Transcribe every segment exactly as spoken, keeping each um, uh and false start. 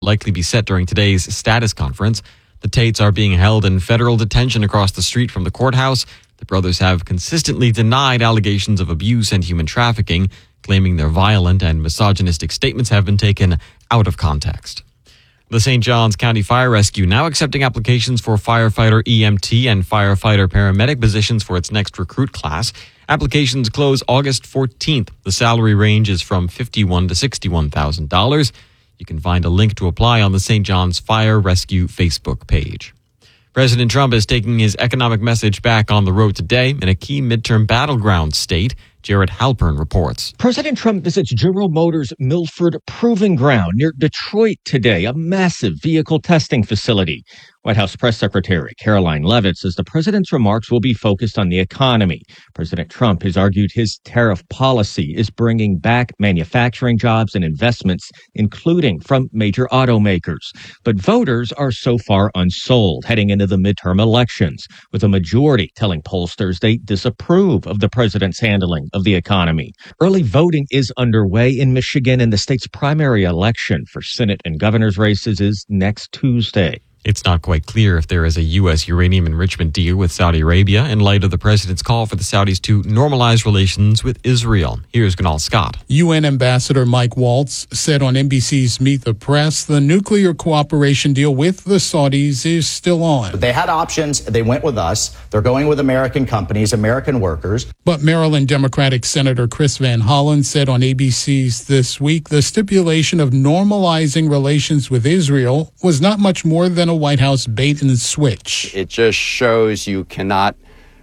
likely be set during today's status conference. The Tates are being held in federal detention across the street from the courthouse. The brothers have consistently denied allegations of abuse and human trafficking, claiming their violent and misogynistic statements have been taken out of context. The Saint Johns County Fire Rescue now accepting applications for firefighter E M T and firefighter paramedic positions for its next recruit class. Applications close August fourteenth. The salary range is from fifty-one thousand dollars to sixty-one thousand dollars. You can find a link to apply on the Saint John's Fire Rescue Facebook page. President Trump is taking his economic message back on the road today in a key midterm battleground state. Jared Halpern reports. President Trump visits General Motors' Milford Proving Ground near Detroit today, a massive vehicle testing facility. White House Press Secretary Caroline Leavitt says the president's remarks will be focused on the economy. President Trump has argued his tariff policy is bringing back manufacturing jobs and investments, including from major automakers. But voters are so far unsold heading into the midterm elections, with a majority telling pollsters they disapprove of the president's handling of the economy. Early voting is underway in Michigan, and the state's primary election for Senate and governor's races is next Tuesday. It's not quite clear if there is a U S uranium enrichment deal with Saudi Arabia in light of the president's call for the Saudis to normalize relations with Israel. Here's Gunal Scott. U N Ambassador Mike Waltz said on N B C's Meet the Press the nuclear cooperation deal with the Saudis is still on. They had options. They went with us. They're going with American companies, American workers. But Maryland Democratic Senator Chris Van Hollen said on A B C's This Week the stipulation of normalizing relations with Israel was not much more than a White House bait and switch. It just shows you cannot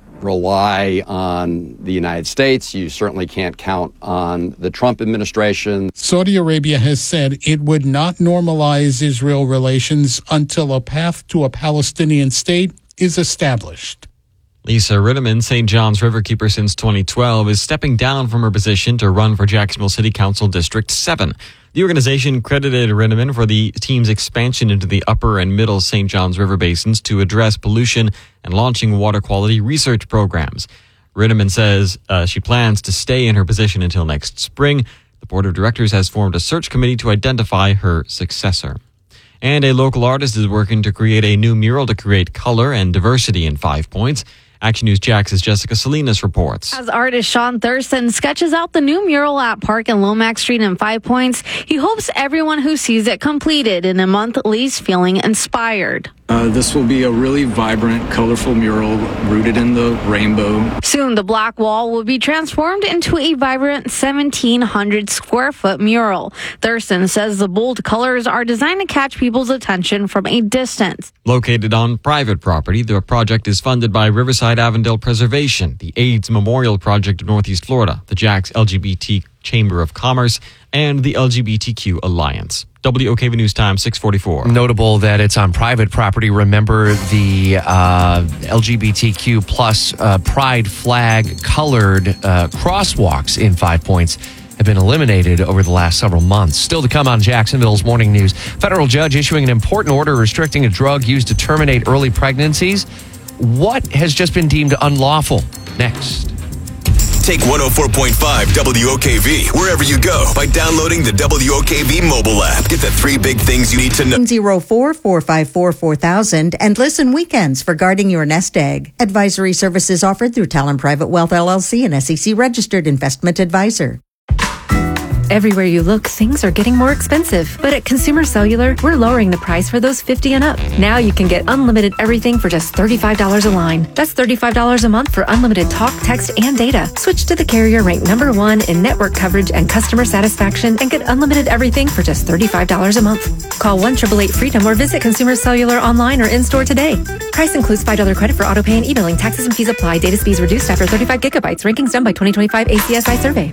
rely on the United States. You certainly can't count on the Trump administration. Saudi Arabia has said it would not normalize Israel relations until a path to a Palestinian state is established. Lisa Ritteman, Saint John's Riverkeeper since twenty twelve, is stepping down from her position to run for Jacksonville City Council District seven. The organization credited Ritteman for the team's expansion into the upper and middle Saint John's River basins to address pollution and launching water quality research programs. Ritteman says uh, she plans to stay in her position until next spring. The board of directors has formed a search committee to identify her successor. And a local artist is working to create a new mural to create color and diversity in Five Points. Action News Jax's Jessica Salinas reports. As artist Sean Thurston sketches out the new mural at Park and Lomax Street in Five Points, he hopes everyone who sees it completed in a month leaves feeling inspired. Uh, this will be a really vibrant, colorful mural rooted in the rainbow. Soon, the black wall will be transformed into a vibrant seventeen hundred square foot mural. Thurston says the bold colors are designed to catch people's attention from a distance. Located on private property, the project is funded by Riverside Avondale Preservation, the AIDS Memorial Project of Northeast Florida, the Jax L G B T Chamber of Commerce, and the L G B T Q Alliance. W O K V News Time, six forty-four. Notable that it's on private property. Remember the uh, L G B T Q plus uh, pride flag colored uh, crosswalks in Five Points have been eliminated over the last several months. Still to come on Jacksonville's Morning News. Federal judge issuing an important order restricting a drug used to terminate early pregnancies. What has just been deemed unlawful? Next. Take one oh four point five W O K V wherever you go by downloading the W O K V mobile app. Get the three big things you need to know. zero four four five four four thousand and listen weekends for guarding your nest egg. Advisory services offered through Talon Private Wealth L L C, an S E C registered investment advisor. Everywhere you look, things are getting more expensive. But at Consumer Cellular, we're lowering the price for those fifty and up. Now you can get unlimited everything for just thirty-five dollars a line. That's thirty-five dollars a month for unlimited talk, text, and data. Switch to the carrier ranked number one in network coverage and customer satisfaction and get unlimited everything for just thirty-five dollars a month. Call one eight eight eight freedom or visit Consumer Cellular online or in-store today. Price includes five dollars credit for auto pay and e-billing. Taxes and fees apply. Data speeds reduced after thirty-five gigabytes. Rankings done by twenty twenty-five A C S I survey.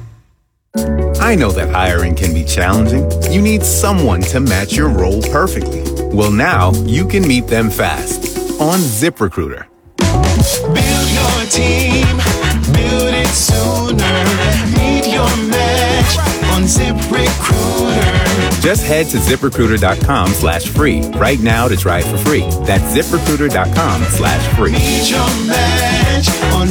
I know that hiring can be challenging. You need someone to match your role perfectly. Well, now you can meet them fast on ZipRecruiter. Build your team, build it sooner. Meet your match on ZipRecruiter. Just head to ZipRecruiter.com slash free right now to try it for free. That's ZipRecruiter.com slash free. Meet your match on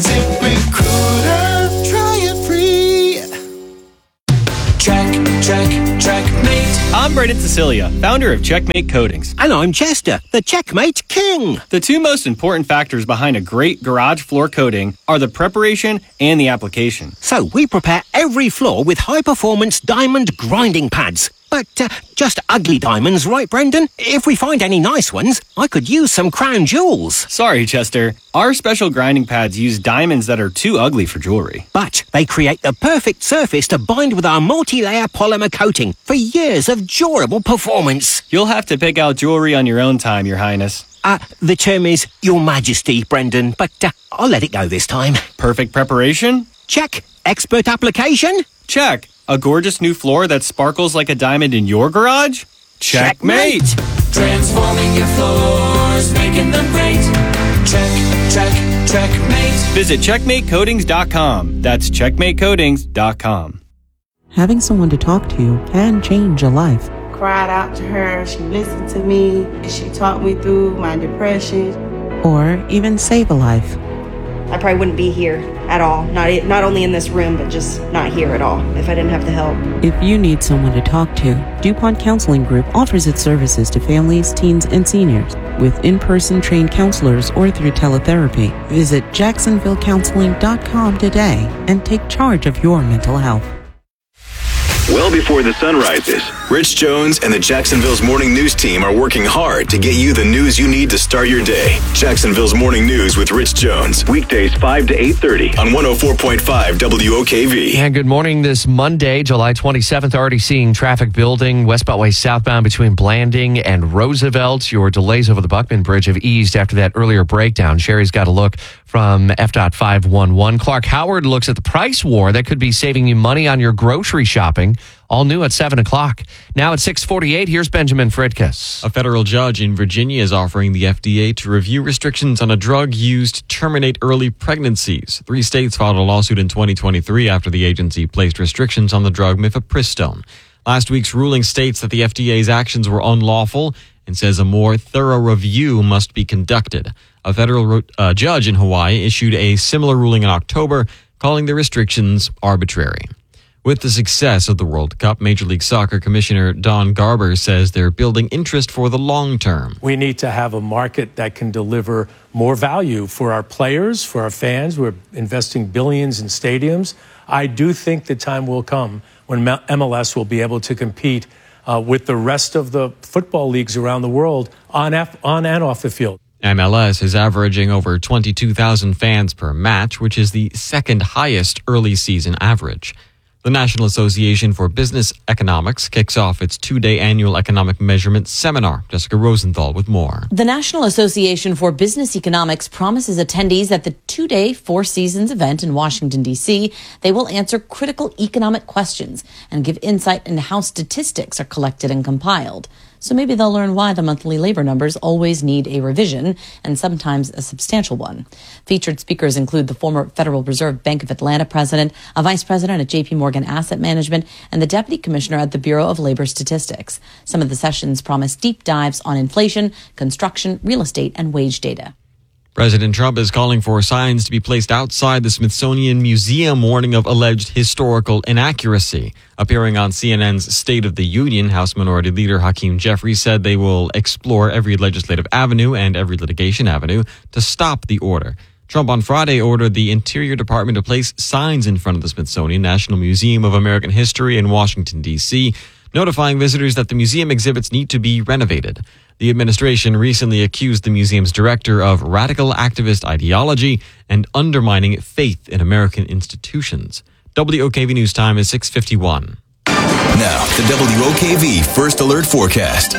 ZipRecruiter. Try it free. Track, track, track, mate. I'm Braden Cecilia, founder of Checkmate Coatings. And I'm Chester, the Checkmate King. The two most important factors behind a great garage floor coating are the preparation and the application. So we prepare every floor with high-performance diamond grinding pads. But uh, just ugly diamonds, right, Brendan? If we find any nice ones, I could use some crown jewels. Sorry, Chester. Our special grinding pads use diamonds that are too ugly for jewelry. But they create the perfect surface to bind with our multi-layer polymer coating for years of durable performance. You'll have to pick out jewelry on your own time, Your Highness. Uh, the term is Your Majesty, Brendan, but uh, I'll let it go this time. Perfect preparation? Check. Expert application? Check. A gorgeous new floor that sparkles like a diamond in your garage? Checkmate! Transforming your floors, making them great. Check, check, checkmate. Visit checkmate coatings dot com. That's checkmate coatings dot com. Having someone to talk to can change a life. Cried out to her, she listened to me, she talked me through my depression. Or even save a life. I probably wouldn't be here at all. Not not only in this room, but just not here at all if I didn't have the help. If you need someone to talk to, DuPont Counseling Group offers its services to families, teens, and seniors with in-person trained counselors or through teletherapy. Visit jacksonville counseling dot com today and take charge of your mental health. Well before the sun rises, Rich Jones and the Jacksonville's Morning News team are working hard to get you the news you need to start your day. Jacksonville's Morning News with Rich Jones. Weekdays five to eight thirty on one oh four point five W O K V. And good morning this Monday, July twenty-seventh. Already seeing traffic building west Beltway southbound between Blanding and Roosevelt. Your delays over the Buckman Bridge have eased after that earlier breakdown. Sherry's got a look from F DOT five one one. Clark Howard looks at the price war that could be saving you money on your grocery shopping. All new at seven o'clock. Now at six forty-eight, here's Benjamin Fridkes. A federal judge in Virginia is offering the F D A to review restrictions on a drug used to terminate early pregnancies. Three states filed a lawsuit in twenty twenty-three after the agency placed restrictions on the drug mifepristone. Last week's ruling states that the F D A's actions were unlawful and says a more thorough review must be conducted. A federal uh, judge in Hawaii issued a similar ruling in October, calling the restrictions arbitrary. With the success of the World Cup, Major League Soccer Commissioner Don Garber says they're building interest for the long term. We need to have a market that can deliver more value for our players, for our fans. We're investing billions in stadiums. I do think the time will come when M L S will be able to compete uh, with the rest of the football leagues around the world on, F- on and off the field. M L S is averaging over twenty-two thousand fans per match, which is the second highest early season average. The National Association for Business Economics kicks off its two-day annual economic measurement seminar. Jessica Rosenthal with more. The National Association for Business Economics promises attendees at the two-day Four Seasons event in Washington, D C they will answer critical economic questions and give insight into how statistics are collected and compiled. So maybe they'll learn why the monthly labor numbers always need a revision, and sometimes a substantial one. Featured speakers include the former Federal Reserve Bank of Atlanta president, a vice president at J P Morgan Asset Management, and the deputy commissioner at the Bureau of Labor Statistics. Some of the sessions promise deep dives on inflation, construction, real estate, and wage data. President Trump is calling for signs to be placed outside the Smithsonian Museum warning of alleged historical inaccuracy. Appearing on C N N's State of the Union, House Minority Leader Hakeem Jeffries said they will explore every legislative avenue and every litigation avenue to stop the order. Trump on Friday ordered the Interior Department to place signs in front of the Smithsonian National Museum of American History in Washington, D C, notifying visitors that the museum exhibits need to be renovated. The administration recently accused the museum's director of radical activist ideology and undermining faith in American institutions. W O K V News Time is six fifty-one. Now, the W O K V First Alert Forecast.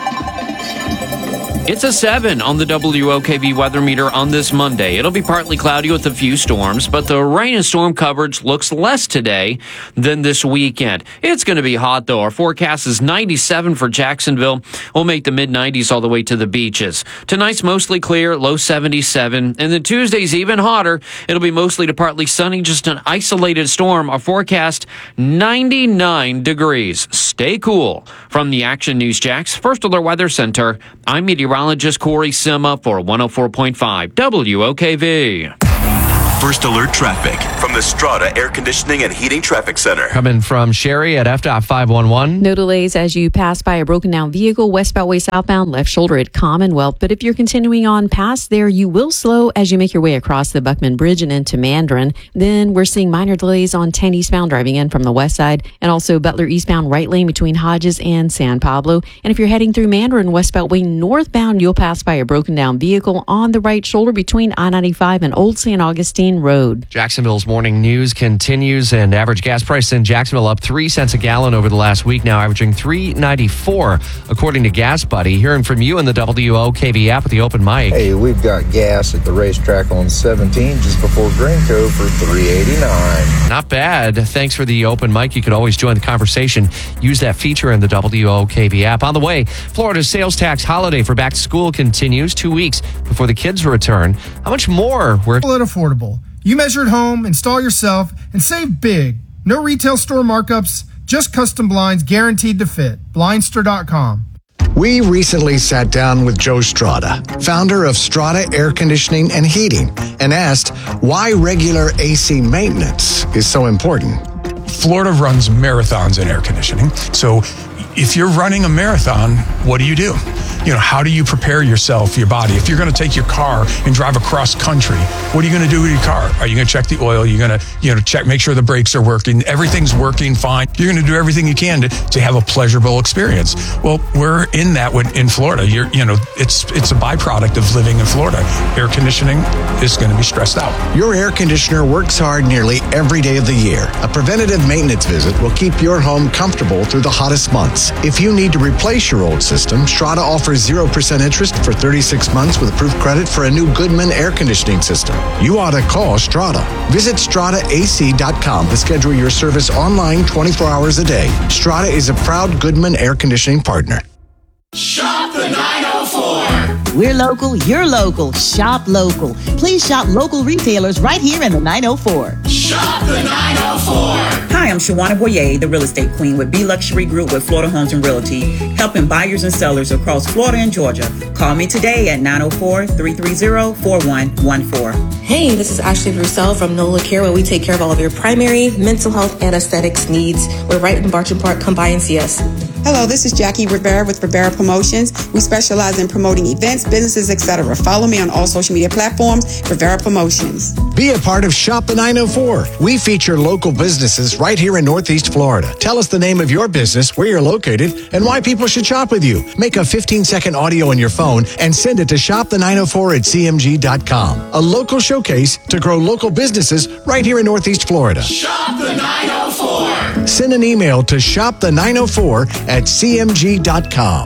It's a seven on the W O K V weather meter on this Monday. It'll be partly cloudy with a few storms, but the rain and storm coverage looks less today than this weekend. It's going to be hot, though. Our forecast is ninety-seven for Jacksonville. We'll make the mid nineties all the way to the beaches. Tonight's mostly clear, low seventy-seven. And then Tuesday's even hotter. It'll be mostly to partly sunny, just an isolated storm. Our forecast, ninety-nine degrees. Stay cool. From the Action News Jax First Alert Weather Center, I'm meteorologist Corey Sima for one oh four point five W O K V. First Alert Traffic from the Strata Air Conditioning and Heating Traffic Center. Coming from Sherry at F DOT five one one. No delays as you pass by a broken down vehicle west Beltway southbound, left shoulder at Commonwealth. But if you're continuing on past there, you will slow as you make your way across the Buckman Bridge and into Mandarin. Then we're seeing minor delays on ten eastbound driving in from the west side, and also Butler eastbound right lane between Hodges and San Pablo. And if you're heading through Mandarin west Beltway northbound, you'll pass by a broken down vehicle on the right shoulder between I ninety-five and Old San Augustine Road. Jacksonville's morning news continues, and average gas price in Jacksonville up three cents a gallon over the last week, now averaging three ninety-four, according to Gas Buddy. Hearing from you in the W O K V app with the open mic. Hey, we've got gas at the racetrack on seventeen just before Greenco for three eighty-nine. Not bad. Thanks for the open mic. You could always join the conversation. Use that feature in the W O K V app. On the way, Florida's sales tax holiday for back to school continues two weeks before the kids return. How much more? We're and affordable. You measure at home, install yourself, and save big. No retail store markups, just custom blinds guaranteed to fit. Blindster dot com. We recently sat down with Joe Strada, founder of Strada Air Conditioning and Heating, and asked why regular A C maintenance is so important. Florida runs marathons in air conditioning. So if you're running a marathon, what do you do? You know, how do you prepare yourself, your body? If you're going to take your car and drive across country, what are you going to do with your car? Are you going to check the oil? You're going to, you know, check, make sure the brakes are working. Everything's working fine. You're going to do everything you can to, to have a pleasurable experience. Well, we're in that with, in Florida. You're, you know, it's it's a byproduct of living in Florida. Air conditioning is going to be stressed out. Your air conditioner works hard nearly every day of the year. A preventative maintenance visit will keep your home comfortable through the hottest months. If you need to replace your old system, Strada offers zero percent interest for thirty-six months with approved credit for a new Goodman air conditioning system. You ought to call Strada. Visit strata A C dot com to schedule your service online twenty-four hours a day. Strada is a proud Goodman air conditioning partner. Shop the nine oh four. We're local, you're local. Shop local. Please shop local retailers right here in the nine oh four. Shop the nine oh four. Hi, I'm Shawana Boyer, the real estate queen with B Luxury Group with Florida Homes and Realty, helping buyers and sellers across Florida and Georgia. Call me today at nine oh four, three three zero, four one one four. Hey, this is Ashley Roussel from NOLA Care, where we take care of all of your primary, mental health, and aesthetics needs. We're right in Bartram Park. Come by and see us. Hello, this is Jackie Rivera with Rivera Promotions. We specialize in promoting events, businesses, et cetera. Follow me on all social media platforms, Rivera Promotions. Be a part of Shop the nine oh four. We feature local businesses right here in Northeast Florida. Tell us the name of your business, where you're located, and why people should shop with you. Make a fifteen-second audio on your phone and send it to shop the nine oh four at c m g dot com. A local showcase to grow local businesses right here in Northeast Florida. Shop the nine oh four. Send an email to shop the nine oh four at c m g dot com.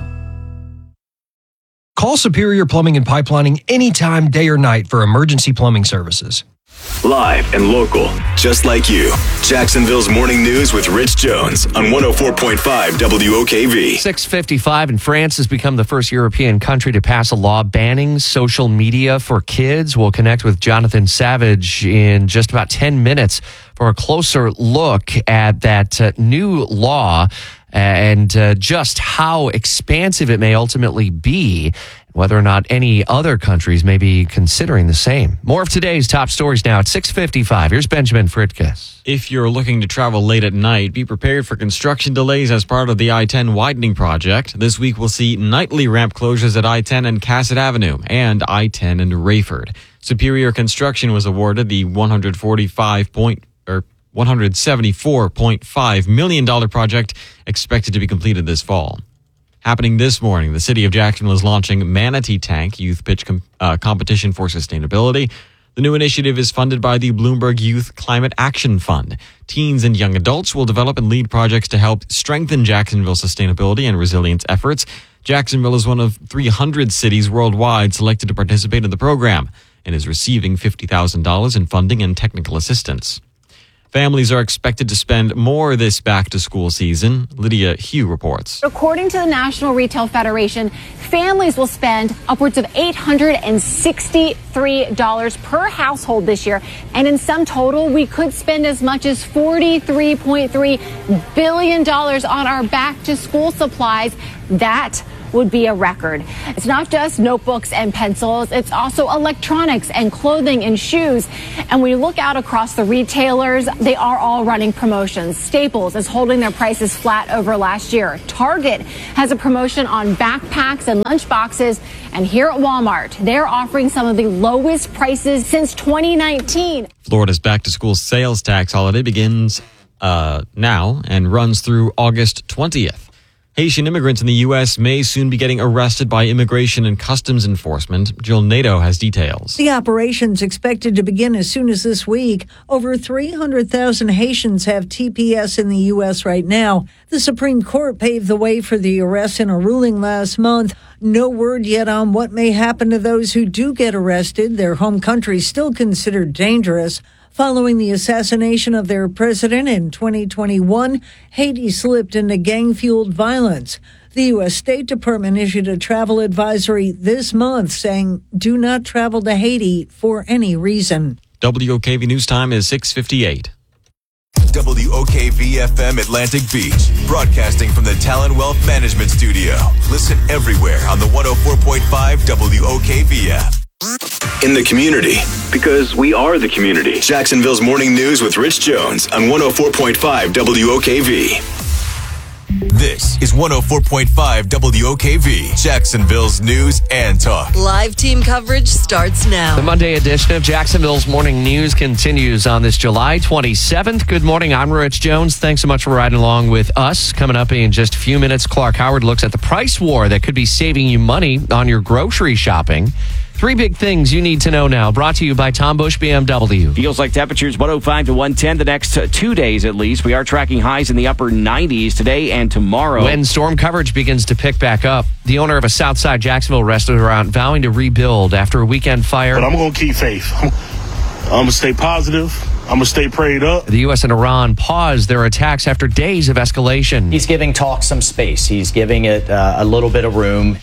Call Superior Plumbing and Pipelining anytime, day or night, for emergency plumbing services. Live and local, just like you. Jacksonville's Morning News with Rich Jones on one oh four point five W O K V. six fifty-five, and France has become the first European country to pass a law banning social media for kids. We'll connect with Jonathan Savage in just about ten minutes for a closer look at that uh, new law and uh, just how expansive it may ultimately be, whether or not any other countries may be considering the same. More of today's top stories now at six fifty-five. Here's Benjamin Fritkus. If you're looking to travel late at night, be prepared for construction delays as part of the I ten widening project. This week we'll see nightly ramp closures at I ten and Cassett Avenue and I ten and Rayford. Superior Construction was awarded the one hundred forty-five point or one hundred seventy-four point five million dollars project, expected to be completed this fall. Happening this morning, the city of Jacksonville is launching Manatee Tank Youth Pitch com- uh, Competition for Sustainability. The new initiative is funded by the Bloomberg Youth Climate Action Fund. Teens and young adults will develop and lead projects to help strengthen Jacksonville's sustainability and resilience efforts. Jacksonville is one of three hundred cities worldwide selected to participate in the program and is receiving fifty thousand dollars in funding and technical assistance. Families are expected to spend more this back-to-school season. Lydia Hugh reports. According to the National Retail Federation, families will spend upwards of eight hundred sixty-three dollars per household this year. And in sum total, we could spend as much as forty-three point three billion dollars on our back-to-school supplies. That would be a record. It's not just notebooks and pencils, it's also electronics and clothing and shoes. And when you look out across the retailers, they are all running promotions. Staples is holding their prices flat over last year. Target has a promotion on backpacks and lunch boxes. And here at Walmart, they're offering some of the lowest prices since twenty nineteen. Florida's back-to-school sales tax holiday begins uh, now and runs through August twentieth. Haitian immigrants in the U S may soon be getting arrested by Immigration and Customs Enforcement. Jill Nato has details. The operation's expected to begin as soon as this week. Over three hundred thousand Haitians have T P S in the U S right now. The Supreme Court paved the way for the arrest in a ruling last month. No word yet on what may happen to those who do get arrested. Their home country still considered dangerous. Following the assassination of their president in twenty twenty-one, Haiti slipped into gang-fueled violence. The U S State Department issued a travel advisory this month saying, do not travel to Haiti for any reason. W O K V News Time is six fifty-eight. W O K V F M Atlantic Beach, broadcasting from the Talon Wealth Management Studio. Listen everywhere on the one oh four point five W O K V app. In the community, because we are the community. Jacksonville's Morning News with Rich Jones on one oh four point five W O K V. This is one oh four point five W O K V, Jacksonville's news and talk. Live team coverage starts now. The Monday edition of Jacksonville's Morning News continues on this July twenty-seventh. Good morning, I'm Rich Jones. Thanks so much for riding along with us. Coming up in just a few minutes, Clark Howard looks at the price war that could be saving you money on your grocery shopping. Three big things you need to know now. Brought to you by Tom Bush B M W. Feels like temperatures one oh five to one ten the next two days at least. We are tracking highs in the upper nineties today and tomorrow. When storm coverage begins to pick back up, the owner of a Southside Jacksonville restaurant vowing to rebuild after a weekend fire. But I'm going to keep faith. I'm going to stay positive. I'm going to stay prayed up. The U S and Iran paused their attacks after days of escalation. He's giving talk some space. He's giving it uh, a little bit of room.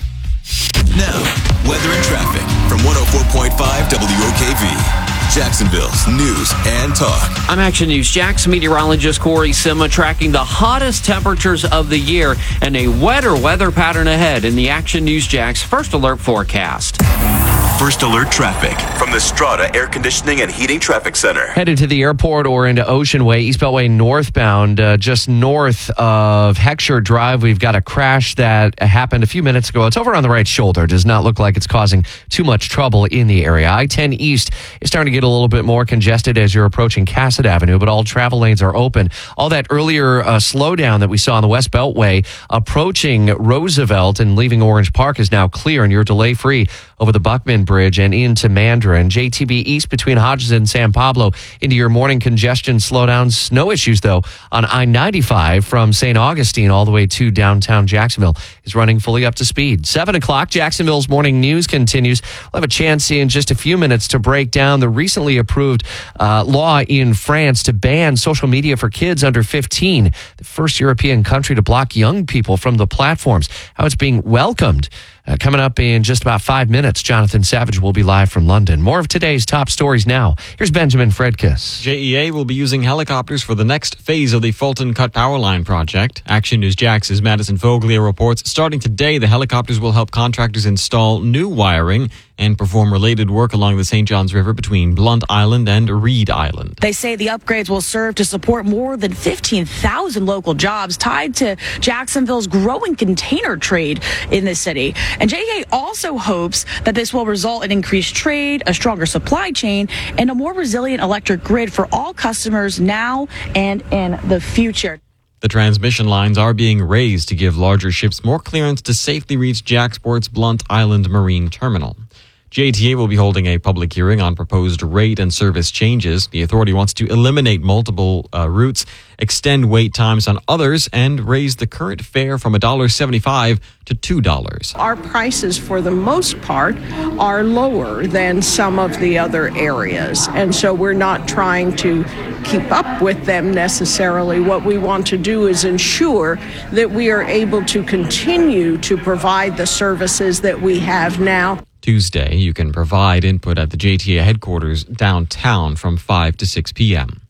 Now, weather and traffic from one oh four point five W O K V, Jacksonville's news and talk. I'm Action News Jax meteorologist Corey Sima tracking the hottest temperatures of the year and a wetter weather pattern ahead in the Action News Jax First Alert forecast. First Alert traffic from the Strata Air Conditioning and Heating Traffic Center. Headed to the airport or into Ocean Way, East Beltway northbound, uh, just north of Heckscher Drive. We've got a crash that happened a few minutes ago. It's over on the right shoulder. It does not look like it's causing too much trouble in the area. I ten East is starting to get a little bit more congested as you're approaching Cassett Avenue, but all travel lanes are open. All that earlier uh, slowdown that we saw on the West Beltway approaching Roosevelt and leaving Orange Park is now clear, and you're delay-free over the Buckman Bridge and into Mandarin. J T B East between Hodges and San Pablo into your morning congestion slowdowns. No issues, though, on I ninety-five from Saint Augustine all the way to downtown Jacksonville is running fully up to speed. seven o'clock, Jacksonville's Morning News continues. We'll have a chance in just a few minutes to break down the recently approved uh, law in France to ban social media for kids under fifteen, the first European country to block young people from the platforms, how it's being welcomed. Uh, coming up in just about five minutes, Jonathan Savage will be live from London. More of today's top stories now. Here's Benjamin Fredkiss. J E A will be using helicopters for the next phase of the Fulton Cut Power Line project. Action News Jax's Madison Foglia reports starting today, the helicopters will help contractors install new wiring and perform related work along the Saint Johns River between Blunt Island and Reed Island. They say the upgrades will serve to support more than fifteen thousand local jobs tied to Jacksonville's growing container trade in the city. And J E A also hopes that this will result in increased trade, a stronger supply chain, and a more resilient electric grid for all customers now and in the future. The transmission lines are being raised to give larger ships more clearance to safely reach Jacksport's Blunt Island Marine Terminal. J T A will be holding a public hearing on proposed rate and service changes. The authority wants to eliminate multiple uh, routes, extend wait times on others, and raise the current fare from one dollar seventy-five to two dollars. Our prices, for the most part, are lower than some of the other areas, and so we're not trying to keep up with them necessarily. What we want to do is ensure that we are able to continue to provide the services that we have now. Tuesday, you can provide input at the J T A headquarters downtown from five to six p.m.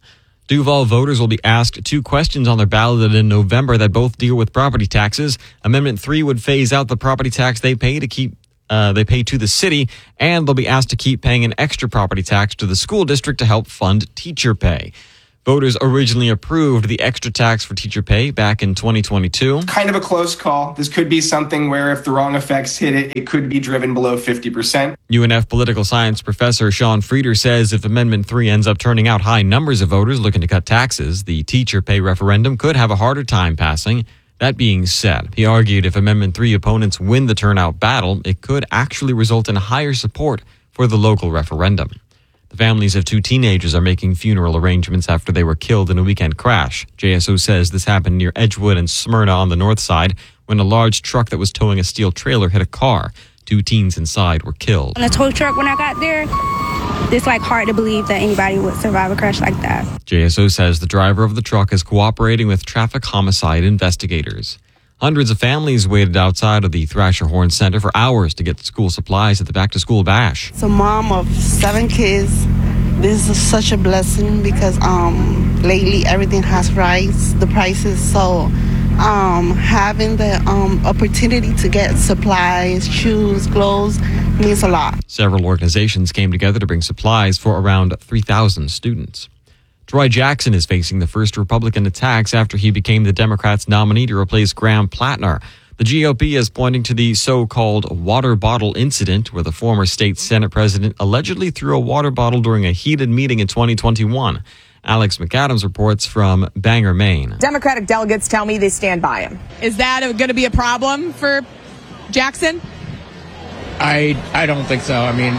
Duval voters will be asked two questions on their ballot in November that both deal with property taxes. Amendment three would phase out the property tax they pay to keep uh, they pay to the city, and they'll be asked to keep paying an extra property tax to the school district to help fund teacher pay. Voters originally approved the extra tax for teacher pay back in twenty twenty-two. Kind of a close call. This could be something where if the wrong effects hit it, it could be driven below fifty percent. U N F political science professor Sean Frieder says if Amendment three ends up turning out high numbers of voters looking to cut taxes, the teacher pay referendum could have a harder time passing. That being said, he argued if Amendment three opponents win the turnout battle, it could actually result in higher support for the local referendum. The families of two teenagers are making funeral arrangements after they were killed in a weekend crash. J S O says this happened near Edgewood and Smyrna on the north side when a large truck that was towing a steel trailer hit a car. Two teens inside were killed. On a tow truck, when I got there, it's like hard to believe that anybody would survive a crash like that. J S O says the driver of the truck is cooperating with traffic homicide investigators. Hundreds of families waited outside of the Thrasher Horn Center for hours to get school supplies at the back-to-school bash. As a mom of seven kids, this is such a blessing because um, lately everything has rise, the prices. So um, having the um, opportunity to get supplies, shoes, clothes means a lot. Several organizations came together to bring supplies for around three thousand students. Troy Jackson is facing the first Republican attacks after he became the Democrats' nominee to replace Graham Plattner. The G O P is pointing to the so-called water bottle incident where the former state Senate president allegedly threw a water bottle during a heated meeting in twenty twenty-one. Alex McAdams reports from Bangor, Maine. Democratic delegates tell me they stand by him. Is that going to be a problem for Jackson? I I don't think so. I mean,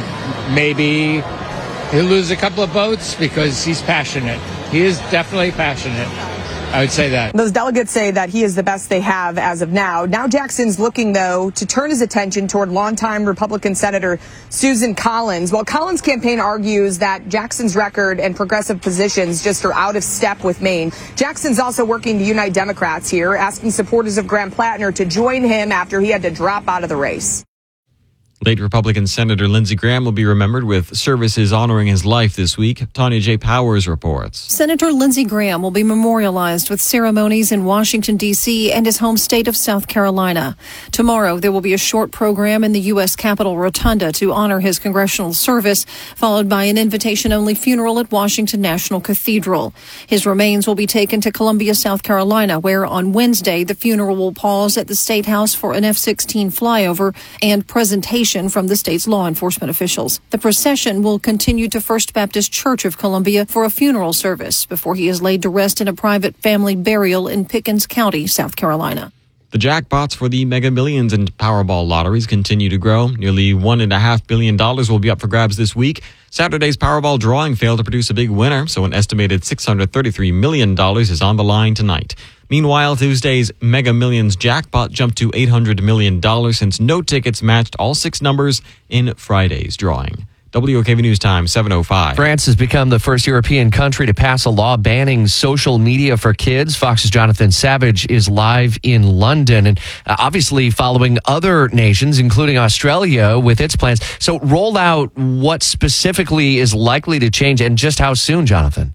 maybe he'll lose a couple of votes because he's passionate. He is definitely passionate. I would say that. Those delegates say that he is the best they have as of now. Now Jackson's looking, though, to turn his attention toward longtime Republican Senator Susan Collins. While Collins' campaign argues that Jackson's record and progressive positions just are out of step with Maine, Jackson's also working to unite Democrats here, asking supporters of Graham Plattner to join him after he had to drop out of the race. Late Republican Senator Lindsey Graham will be remembered with services honoring his life this week. Tanya J. Powers reports. Senator Lindsey Graham will be memorialized with ceremonies in Washington, D C and his home state of South Carolina. Tomorrow, there will be a short program in the U S Capitol Rotunda to honor his congressional service, followed by an invitation-only funeral at Washington National Cathedral. His remains will be taken to Columbia, South Carolina, where on Wednesday, the funeral will pause at the State House for an F sixteen flyover and presentation from the state's law enforcement officials. The procession will continue to First Baptist Church of Columbia for a funeral service before he is laid to rest in a private family burial in Pickens County, South Carolina. The jackpots for the Mega Millions and Powerball lotteries continue to grow. Nearly one point five billion dollars will be up for grabs this week. Saturday's Powerball drawing failed to produce a big winner, so an estimated six hundred thirty-three million dollars is on the line tonight. Meanwhile, Tuesday's Mega Millions jackpot jumped to eight hundred million dollars since no tickets matched all six numbers in Friday's drawing. W O K V News Time, seven oh five. France has become the first European country to pass a law banning social media for kids. Fox's Jonathan Savage is live in London and uh, obviously following other nations, including Australia, with its plans. So roll out what specifically is likely to change and just how soon, Jonathan?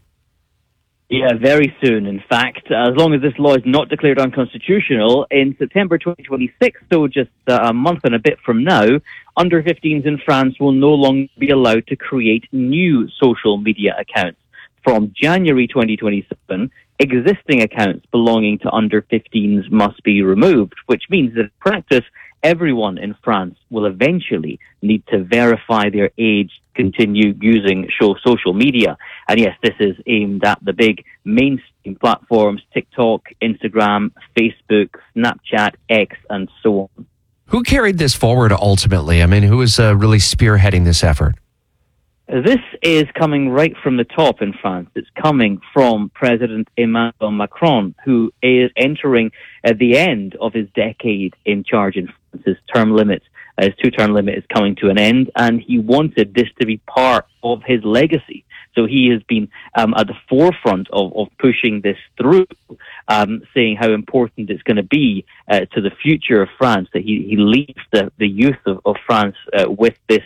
Yeah, very soon. In fact, as long as this law is not declared unconstitutional, in September twenty twenty-six, so just uh, a month and a bit from now, under fifteens in France will no longer be allowed to create new social media accounts. From January twenty twenty-seven, existing accounts belonging to under fifteens must be removed, which means that in practice, everyone in France will eventually need to verify their age to continue using show social media. And yes, this is aimed at the big mainstream platforms, TikTok, Instagram, Facebook, Snapchat, X, and so on. Who carried this forward ultimately? I mean, who is uh, really spearheading this effort? This is coming right from the top in France. It's coming from President Emmanuel Macron, who is entering at the end of his decade in charge in France. His term limit, uh, his two-term limit is coming to an end, and he wanted this to be part of his legacy. So he has been um, at the forefront of, of pushing this through, um, saying how important it's going to be uh, to the future of France, that he, he leaves the, the youth of, of France uh, with this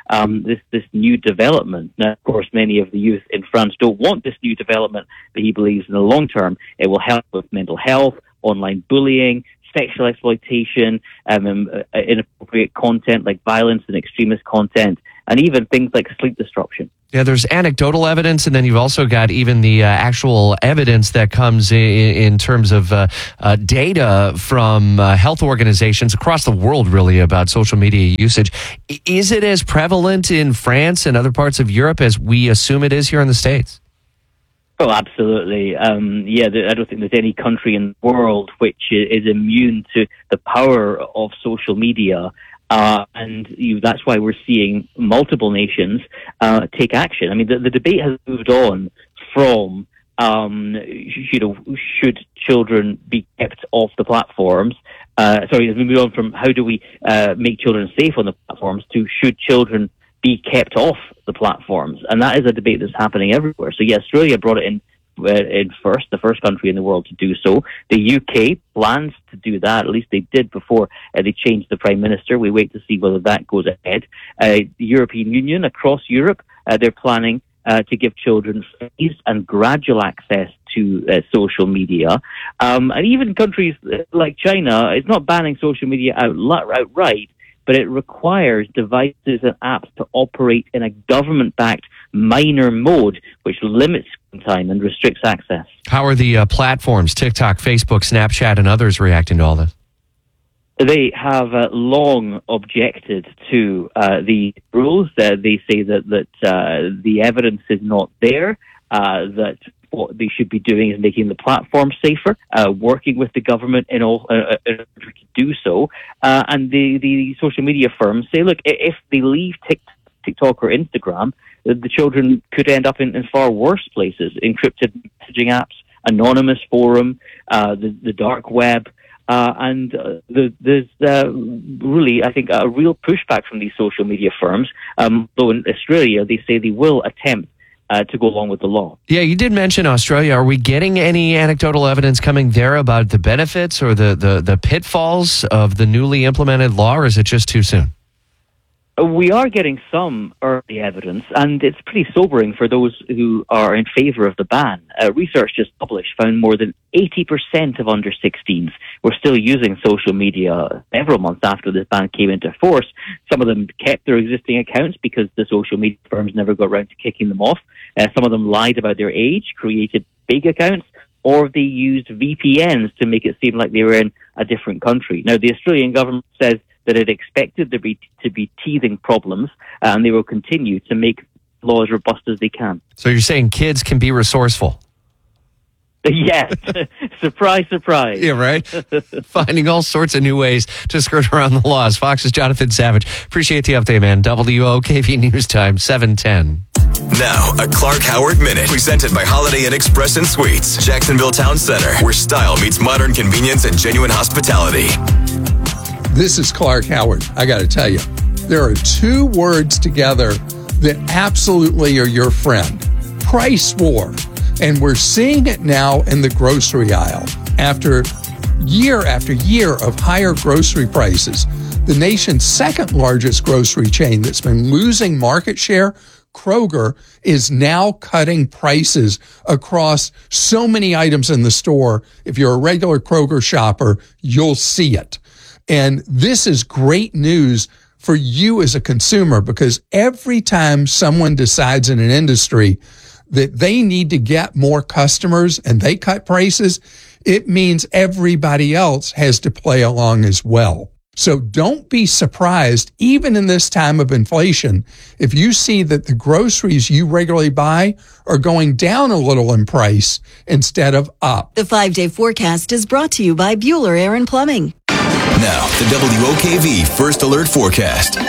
um, this this new development. Now, of course, many of the youth in France don't want this new development, but he believes in the long term it will help with mental health, online bullying, sexual exploitation, um, inappropriate content like violence and extremist content, and even things like sleep disruption. Yeah, there's anecdotal evidence, and then you've also got even the uh, actual evidence that comes in, in terms of uh, uh, data from uh, health organizations across the world, really, about social media usage. Is it as prevalent in France and other parts of Europe as we assume it is here in the States? Oh, absolutely. Um, yeah, I don't think there's any country in the world which is immune to the power of social media. Uh, and you, that's why we're seeing multiple nations uh, take action. I mean, the, the debate has moved on from, um, you know, should children be kept off the platforms? Uh, sorry, it's moved on from how do we uh, make children safe on the platforms to should children be kept off the platforms? And that is a debate that's happening everywhere. So, yeah, Australia brought it in uh, in first, the first country in the world to do so. The U K plans to do that. At least they did before uh, they changed the Prime Minister. We wait to see whether that goes ahead. Uh, the European Union, across Europe, uh, they're planning uh, to give children phased and gradual access to uh, social media. Um, and even countries like China, it's not banning social media out, outright, but it requires devices and apps to operate in a government-backed minor mode, which limits screen time and restricts access. How are the uh, platforms, TikTok, Facebook, Snapchat, and others reacting to all this? They have uh, long objected to uh, the rules. Uh, they say that, that uh, the evidence is not there, uh, that what they should be doing is making the platform safer, uh, working with the government in, all, uh, in order to do so. Uh, and the, the social media firms say, look, if they leave TikTok, TikTok or Instagram, the, the children could end up in, in far worse places, encrypted messaging apps, anonymous forum, uh, the, the dark web. Uh, and uh, the, there's uh, really, I think, a real pushback from these social media firms. Um, though in Australia, they say they will attempt Uh, to go along with the law. Yeah, you did mention Australia. Are we getting any anecdotal evidence coming there about the benefits or the, the, the pitfalls of the newly implemented law, or is it just too soon? We are getting some early evidence, and it's pretty sobering for those who are in favor of the ban. Uh, research just published found more than eighty percent of under sixteens were still using social media several months after this ban came into force. Some of them kept their existing accounts because the social media firms never got around to kicking them off. Uh, some of them lied about their age, created fake accounts, or they used V P Ns to make it seem like they were in a different country. Now, the Australian government says that it expected there be, to be teething problems, uh, and they will continue to make laws robust as they can. So you're saying kids can be resourceful? Yes. Surprise, surprise. Yeah, right? Finding all sorts of new ways to skirt around the laws. Fox's Jonathan Savage. Appreciate the update, man. W O K V News Time, seven ten. Now, a Clark Howard Minute, presented by Holiday Inn Express and Suites, Jacksonville Town Center, where style meets modern convenience and genuine hospitality. This is Clark Howard. I got to tell you, there are two words together that absolutely are your friend. Price war. And we're seeing it now in the grocery aisle. After year after year of higher grocery prices, the nation's second largest grocery chain that's been losing market share, Kroger, is now cutting prices across so many items in the store. If you're a regular Kroger shopper, you'll see it. And this is great news for you as a consumer, because every time someone decides in an industry that they need to get more customers and they cut prices, it means everybody else has to play along as well. So don't be surprised, even in this time of inflation, if you see that the groceries you regularly buy are going down a little in price instead of up. The five-day forecast is brought to you by Bueller Air and Plumbing. Now, the W O K V First Alert Forecast.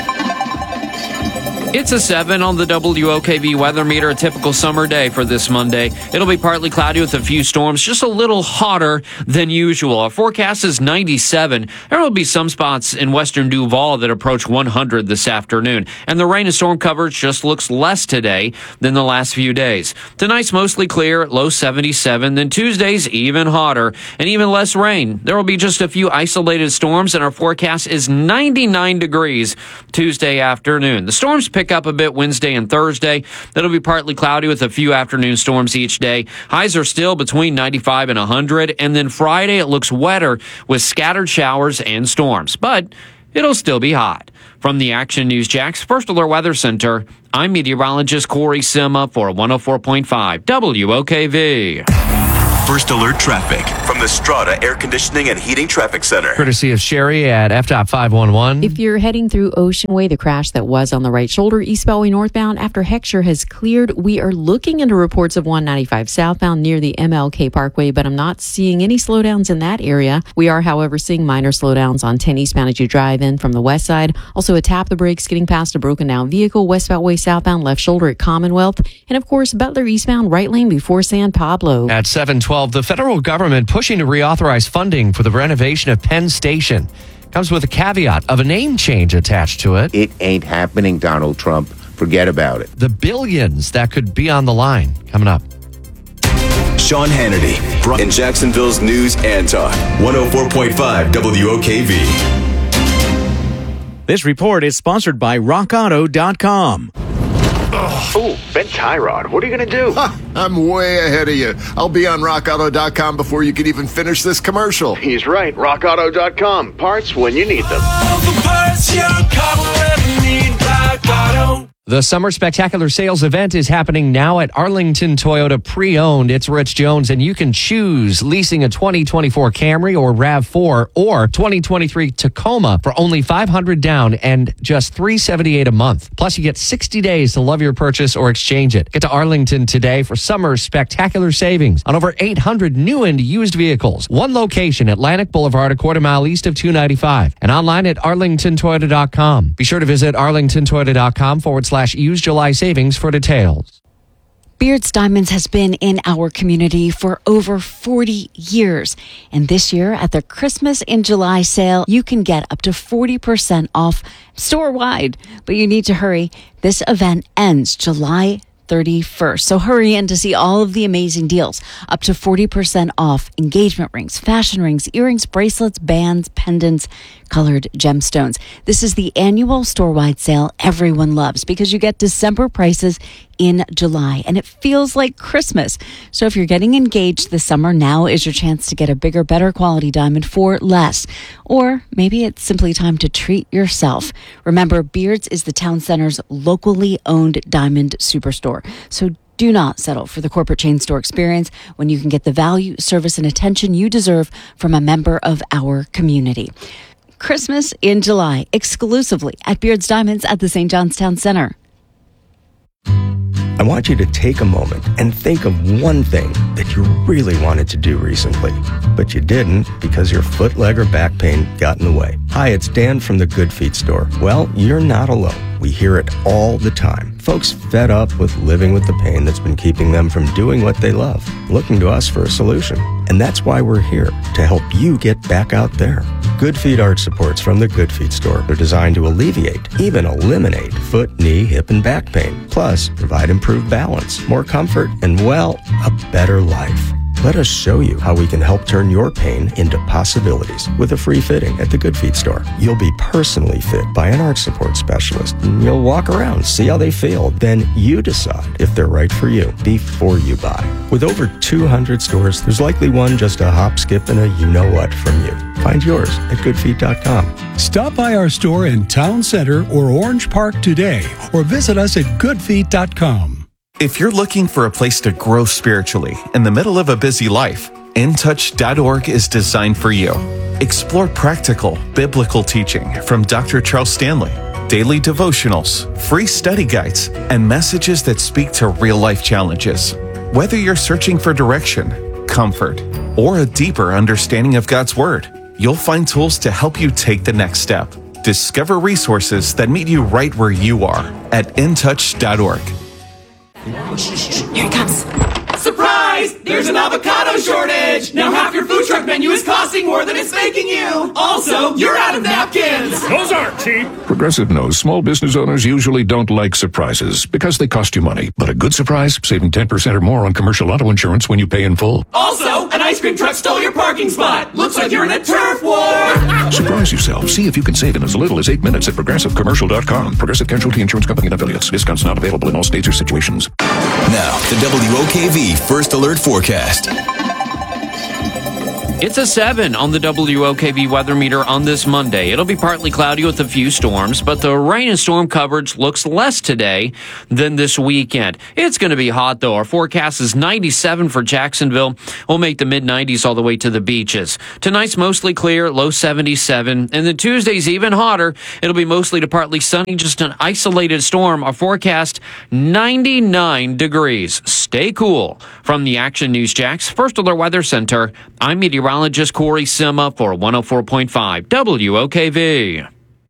It's a seven on the W O K V weather meter, a typical summer day for this Monday. It'll be partly cloudy with a few storms, just a little hotter than usual. Our forecast is ninety-seven. There will be some spots in western Duval that approach one hundred this afternoon. And the rain and storm coverage just looks less today than the last few days. Tonight's mostly clear, low seventy-seven. Then Tuesday's even hotter and even less rain. There will be just a few isolated storms, and our forecast is ninety-nine degrees Tuesday afternoon. The storms pick pick up a bit Wednesday and Thursday. That'll be partly cloudy with a few afternoon storms each day. Highs are still between ninety-five and one hundred. And then Friday, it looks wetter with scattered showers and storms. But it'll still be hot. From the Action News Jax First Alert Weather Center, I'm meteorologist Corey Sima for one oh four point five W O K V. First Alert traffic from the Strata Air Conditioning and Heating Traffic Center. Courtesy of Sherry at F DOT five one one. If you're heading through Ocean Way, the crash that was on the right shoulder, East Beltway northbound, after Heckscher has cleared, we are looking into reports of one ninety-five southbound near the M L K Parkway, but I'm not seeing any slowdowns in that area. We are, however, seeing minor slowdowns on ten eastbound as you drive in from the west side. Also, a tap the brakes getting past a broken down vehicle, West Beltway southbound, left shoulder at Commonwealth. And of course, Butler eastbound, right lane before San Pablo. At seven twelve, the federal government pushing to reauthorize funding for the renovation of Penn Station. Comes with a caveat of a name change attached to it. It ain't happening, Donald Trump. Forget about it. The billions that could be on the line. Coming up. Sean Hannity in Jacksonville's News and Talk. one oh four point five W O K V. This report is sponsored by rock auto dot com. Oh, Ben Tyrod, what are you going to do? Ha, I'm way ahead of you. I'll be on rock auto dot com before you can even finish this commercial. He's right. rock auto dot com. Parts when you need them. All the parts your car will ever need, Rock Auto. The Summer Spectacular Sales event is happening now at Arlington Toyota Pre-Owned. It's Rich Jones, and you can choose leasing a twenty twenty-four Camry or RAV four or twenty twenty-three Tacoma for only five hundred dollars down and just three hundred seventy-eight dollars a month. Plus, you get sixty days to love your purchase or exchange it. Get to Arlington today for summer spectacular savings on over eight hundred new and used vehicles. One location, Atlantic Boulevard, a quarter mile east of two ninety-five, and online at arlington toyota dot com. Be sure to visit arlington toyota dot com forward slash use July savings for details. Beards Diamonds has been in our community for over forty years. And this year at their Christmas in July sale, you can get up to forty percent off store-wide. But you need to hurry. This event ends July thirty-first. So hurry in to see all of the amazing deals. Up to forty percent off engagement rings, fashion rings, earrings, bracelets, bands, pendants, colored gemstones. This is the annual store-wide sale everyone loves because you get December prices in July, and it feels like Christmas. So if you're getting engaged this summer, now is your chance to get a bigger, better quality diamond for less. Or maybe it's simply time to treat yourself. Remember, Beards is the town center's locally owned diamond superstore. So do not settle for the corporate chain store experience when you can get the value, service, and attention you deserve from a member of our community. Christmas in July, exclusively at Beards Diamonds at the Saint John's Town Center. I want you to take a moment and think of one thing that you really wanted to do recently, but you didn't because your foot, leg, or back pain got in the way. Hi, it's Dan from the Good Feet store. Well, you're not alone. We hear it all the time. Folks fed up with living with the pain that's been keeping them from doing what they love, looking to us for a solution. And that's why we're here, to help you get back out there. Good Feet arch supports from the Good Feet store are designed to alleviate, even eliminate, foot, knee, hip, and back pain. Plus, provide improved balance, more comfort, and, well, a better life. Let us show you how we can help turn your pain into possibilities with a free fitting at the Good Feet store. You'll be personally fit by an arch support specialist. And you'll walk around, see how they feel. Then you decide if they're right for you before you buy. With over two hundred stores, there's likely one just a hop, skip, and a you-know-what from you. Find yours at good feet dot com. Stop by our store in Town Center or Orange Park today, or visit us at good feet dot com. If you're looking for a place to grow spiritually in the middle of a busy life, in touch dot org is designed for you. Explore practical, biblical teaching from Doctor Charles Stanley, daily devotionals, free study guides, and messages that speak to real-life challenges. Whether you're searching for direction, comfort, or a deeper understanding of God's Word, you'll find tools to help you take the next step. Discover resources that meet you right where you are at in touch dot org. Here he comes. Surprise! There's an avocado shortage! Now half your food truck menu is costing more than it's making you! Also, you're out of napkins! Those aren't cheap! Progressive knows small business owners usually don't like surprises because they cost you money. But a good surprise, saving ten percent or more on commercial auto insurance when you pay in full. Also, an ice cream truck stole your parking spot! Looks like you're in a turf war! Surprise yourself. See if you can save in as little as eight minutes at progressive commercial dot com. Progressive Casualty Insurance Company and affiliates. Discounts not available in all states or situations. Now, the W O K V First Alert Forecast. It's a seven on the W O K V weather meter on this Monday. It'll be partly cloudy with a few storms, but the rain and storm coverage looks less today than this weekend. It's going to be hot, though. Our forecast is ninety-seven for Jacksonville. We'll make the mid nineties all the way to the beaches. Tonight's mostly clear, low seventy-seven. And then Tuesday's even hotter. It'll be mostly to partly sunny, just an isolated storm. Our forecast, ninety-nine degrees. Stay cool. From the Action News Jax First Alert Weather Center, I'm meteorologist Corey Sima for one oh four point five W O K V.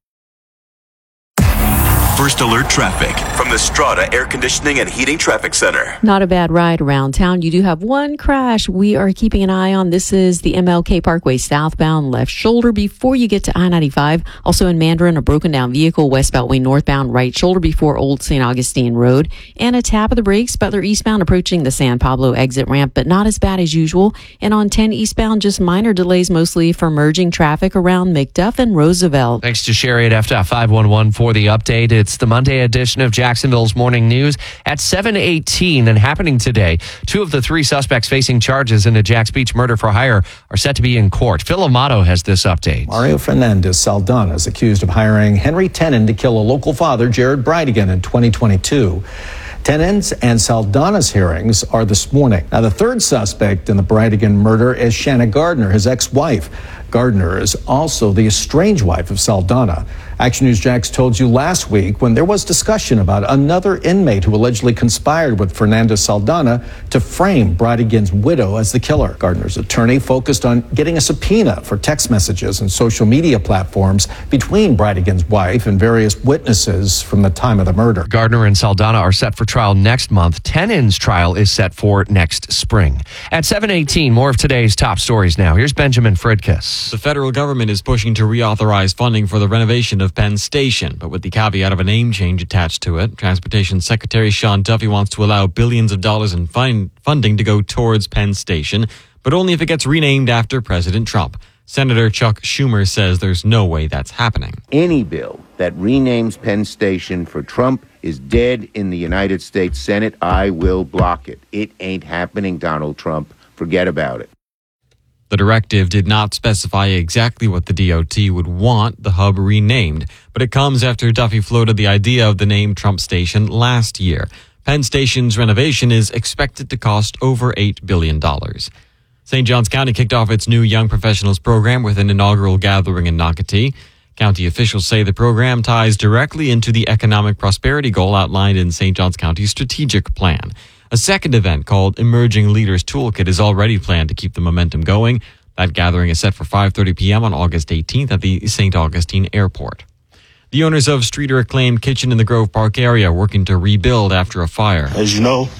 First Alert Traffic from the Strata Air Conditioning and Heating Traffic Center. Not a bad ride around town. You do have one crash we are keeping an eye on. This is the M L K Parkway southbound left shoulder before you get to I ninety-five. Also in Mandarin, a broken down vehicle West Beltway northbound right shoulder before Old Saint Augustine Road. And a tap of the brakes, Butler eastbound approaching the San Pablo exit ramp, but not as bad as usual. And on ten eastbound, just minor delays mostly for merging traffic around McDuff and Roosevelt. Thanks to Sherry at F five one one for the update. It's the Monday edition of Jacksonville's Morning News at seven eighteen and happening today. Two of the three suspects facing charges in the Jacks Beach murder for hire are set to be in court. Phil Amato has this update. Mario Fernandez Saldana is accused of hiring Henry Tenon to kill a local father, Jared Bridegan, in twenty twenty-two. Tenon's and Saldana's hearings are this morning. Now, the third suspect in the Bridegan murder is Shanna Gardner, his ex-wife. Gardner is also the estranged wife of Saldana. Action News Jax told you last week when there was discussion about another inmate who allegedly conspired with Fernandez Saldana to frame Bridegan's widow as the killer. Gardner's attorney focused on getting a subpoena for text messages and social media platforms between Bridegan's wife and various witnesses from the time of the murder. Gardner and Saldana are set for trial next month. Tenon's trial is set for next spring. At seven eighteen, more of today's top stories now. Here's Benjamin Fridkiss. The federal government is pushing to reauthorize funding for the renovation of Penn Station, but with the caveat of a name change attached to it. Transportation Secretary Sean Duffy wants to allow billions of dollars in fund- funding to go towards Penn Station, but only if it gets renamed after President Trump. Senator Chuck Schumer says there's no way that's happening. Any bill that renames Penn Station for Trump is dead in the United States Senate. I will block it. It ain't happening, Donald Trump. Forget about it. The directive did not specify exactly what the D O T would want the hub renamed, but it comes after Duffy floated the idea of the name Trump Station last year. Penn Station's renovation is expected to cost over eight billion dollars. Saint Johns County kicked off its new Young Professionals program with an inaugural gathering in Nocatee. County officials say the program ties directly into the economic prosperity goal outlined in Saint Johns County's strategic plan. A second event called Emerging Leaders Toolkit is already planned to keep the momentum going. That gathering is set for five thirty p.m. on August eighteenth at the Saint Augustine Airport. The owners of Streeter Acclaimed Kitchen in the Grove Park area are working to rebuild after a fire. As you know,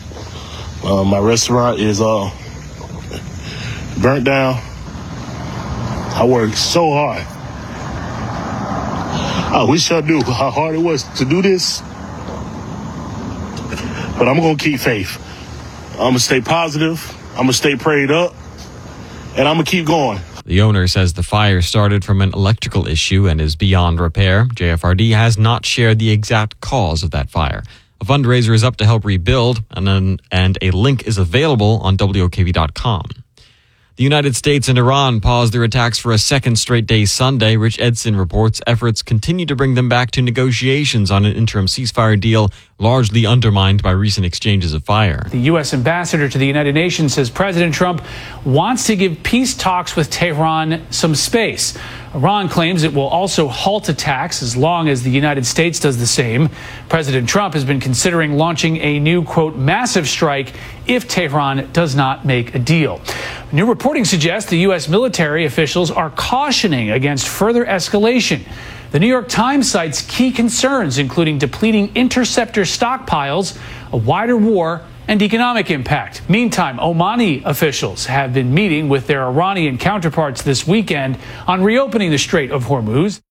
uh, my restaurant is uh, burnt down. I worked so hard. I wish I knew how hard it was to do this. But I'm going to keep faith. I'm going to stay positive. I'm going to stay prayed up. And I'm going to keep going. The owner says the fire started from an electrical issue and is beyond repair. J F R D has not shared the exact cause of that fire. A fundraiser is up to help rebuild, and, an, and a link is available on W O K V dot com. The United States and Iran paused their attacks for a second straight day Sunday. Rich Edson reports efforts continue to bring them back to negotiations on an interim ceasefire deal, largely undermined by recent exchanges of fire. The U S ambassador to the United Nations says President Trump wants to give peace talks with Tehran some space. Iran claims it will also halt attacks as long as the United States does the same. President Trump has been considering launching a new, quote, massive strike if Tehran does not make a deal. New reporting suggests the U S military officials are cautioning against further escalation. The New York Times cites key concerns, including depleting interceptor stockpiles, a wider war, and economic impact. Meantime, Omani officials have been meeting with their Iranian counterparts this weekend on reopening the Strait of Hormuz.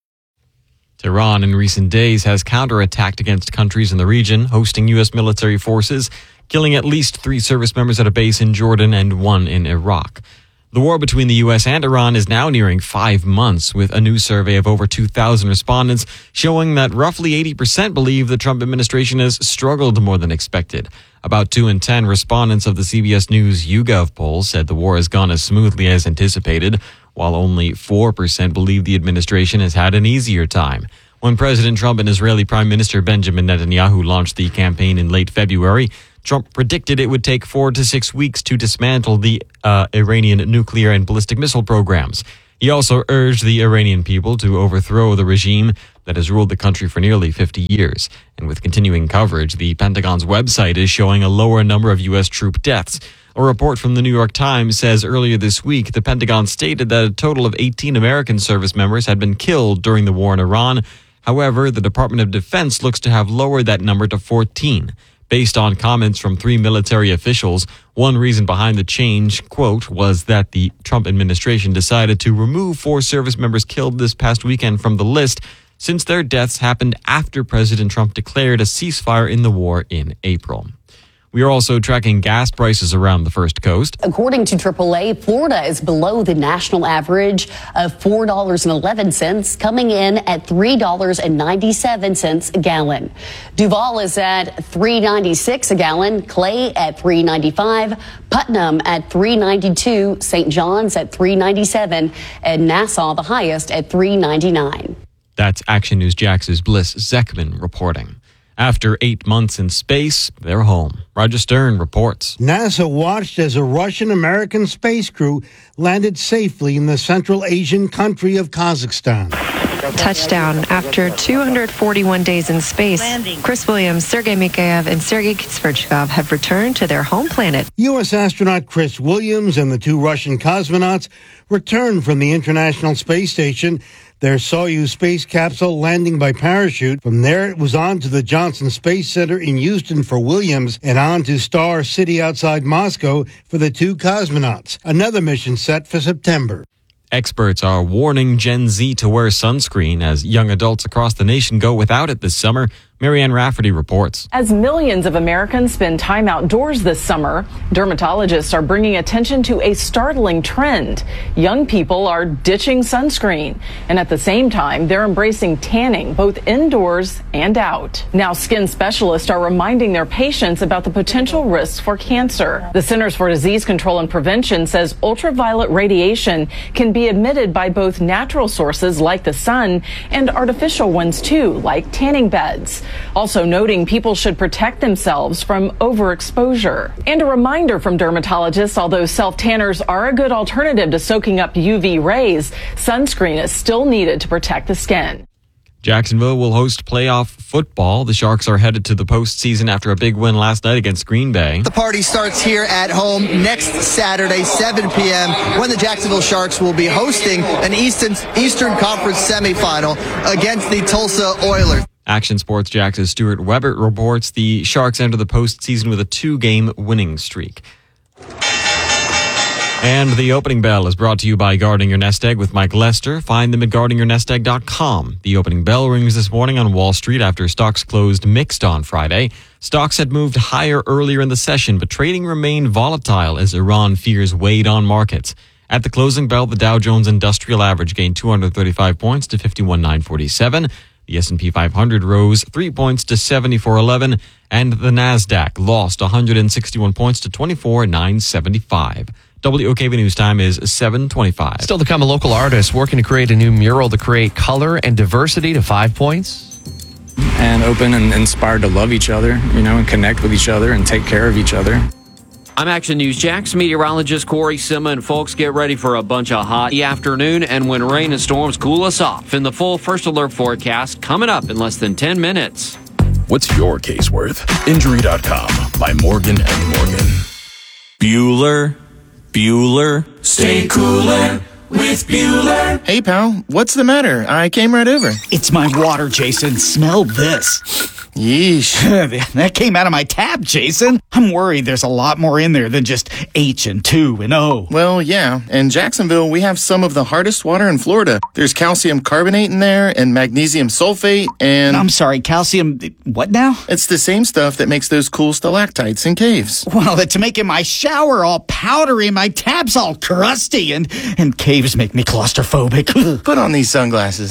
Tehran in recent days has counterattacked against countries in the region, hosting U S military forces, killing at least three service members at a base in Jordan and one in Iraq. The war between the U S and Iran is now nearing five months, with a new survey of over two thousand respondents showing that roughly eighty percent believe the Trump administration has struggled more than expected. About two in ten respondents of the C B S News YouGov poll said the war has gone as smoothly as anticipated, while only four percent believe the administration has had an easier time. When President Trump and Israeli Prime Minister Benjamin Netanyahu launched the campaign in late February, Trump predicted it would take four to six weeks to dismantle the uh, Iranian nuclear and ballistic missile programs. He also urged the Iranian people to overthrow the regime that has ruled the country for nearly fifty years. And with continuing coverage, the Pentagon's website is showing a lower number of U S troop deaths. A report from the New York Times says earlier this week, the Pentagon stated that a total of eighteen American service members had been killed during the war in Iran. However, the Department of Defense looks to have lowered that number to fourteen. Based on comments from three military officials, one reason behind the change, quote, was that the Trump administration decided to remove four service members killed this past weekend from the list, since their deaths happened after President Trump declared a ceasefire in the war in April. We are also tracking gas prices around the First Coast. According to triple A, Florida is below the national average of four dollars and eleven cents, coming in at three dollars and ninety-seven cents a gallon. Duval is at three dollars and ninety-six cents a gallon, Clay at three dollars and ninety-five cents, Putnam at three dollars and ninety-two cents, Saint John's at three dollars and ninety-seven cents, and Nassau the highest at three dollars and ninety-nine cents. That's Action News Jax's Bliss Zekman reporting. After eight months in space, they're home. Roger Stern reports. NASA watched as a Russian-American space crew landed safely in the Central Asian country of Kazakhstan. Touchdown after two hundred forty-one days in space. Chris Williams, Sergei Mikheyev, and Sergei Svechnikov have returned to their home planet. U S astronaut Chris Williams and the two Russian cosmonauts returned from the International Space Station, their Soyuz space capsule landing by parachute. From there, it was on to the Johnson Space Center in Houston for Williams and on to Star City outside Moscow for the two cosmonauts. Another mission set for September. Experts are warning Gen Z to wear sunscreen as young adults across the nation go without it this summer. Marianne Rafferty reports. As millions of Americans spend time outdoors this summer, dermatologists are bringing attention to a startling trend. Young people are ditching sunscreen, and at the same time, they're embracing tanning both indoors and out. Now, skin specialists are reminding their patients about the potential risks for cancer. The Centers for Disease Control and Prevention says ultraviolet radiation can be emitted by both natural sources like the sun and artificial ones too, like tanning beds. Also noting people should protect themselves from overexposure. And a reminder from dermatologists, although self-tanners are a good alternative to soaking up U V rays, sunscreen is still needed to protect the skin. Jacksonville will host playoff football. The Sharks are headed to the postseason after a big win last night against Green Bay. The party starts here at home next Saturday, seven p.m., when the Jacksonville Sharks will be hosting an Eastern, Eastern Conference semifinal against the Tulsa Oilers. Action Sports Jax's Stuart Weber reports the Sharks enter the postseason with a two-game winning streak. And the opening bell is brought to you by Guarding Your Nest Egg with Mike Lester. Find them at guarding your nest egg dot com. The opening bell rings this morning on Wall Street after stocks closed mixed on Friday. Stocks had moved higher earlier in the session, but trading remained volatile as Iran fears weighed on markets. At the closing bell, the Dow Jones Industrial Average gained two hundred thirty-five points to fifty-one thousand nine hundred forty-seven. The S and P five hundred rose three points to seventy-four eleven, and the Nasdaq lost one hundred sixty-one points to twenty-four thousand nine hundred seventy-five. W O K V News time is seven twenty-five. Still to come, a local artist working to create a new mural to create color and diversity to Five Points. And open and inspired to love each other, you know, and connect with each other and take care of each other. I'm Action News Jax meteorologist Corey Sima, and folks, get ready for a bunch of hot afternoon and when rain and storms cool us off in the full First Alert forecast coming up in less than ten minutes. What's your case worth? Injury dot com by Morgan and Morgan. Bueller, Bueller, stay cooler with Bueller. Hey, pal, what's the matter? I came right over. It's my water, Jason. Smell this. Yeesh. That came out of my tab, Jason. I'm worried there's a lot more in there than just H and two and O. Well, yeah. In Jacksonville, we have some of the hardest water in Florida. There's calcium carbonate in there and magnesium sulfate and... I'm sorry, calcium... what now? It's the same stuff that makes those cool stalactites in caves. Well, it's making my shower all powdery, my tabs all crusty, and, and caves make me claustrophobic. Put on these sunglasses.